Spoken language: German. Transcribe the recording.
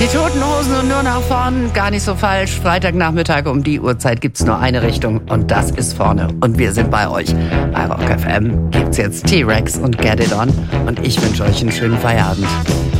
Die Toten Hosen und nur nach vorn, gar nicht so falsch. Freitagnachmittag um die Uhrzeit gibt's nur eine Richtung und das ist vorne. Und wir sind bei euch. Bei Rock FM gibt's jetzt T-Rex und Get It On und ich wünsche euch einen schönen Feierabend.